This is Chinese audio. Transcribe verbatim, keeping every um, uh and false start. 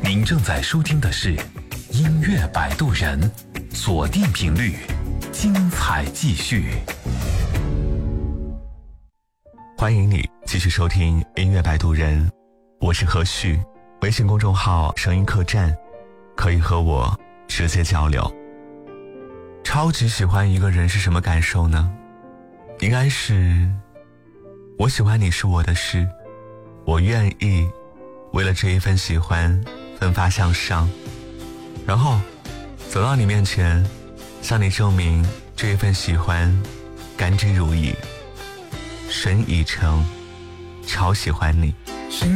您正在收听的是音乐摆渡人，锁定频率，精彩继续。 欢迎你继续收听音乐摆渡人，我是何旭，微信公众号声音客栈，可以和我直接交流。超级喜欢一个人是什么感受呢？应该是我喜欢你是我的事，我愿意为了这一份喜欢奋发向上，然后走到你面前，向你证明这一份喜欢甘之如饴，深以诚，超喜欢你。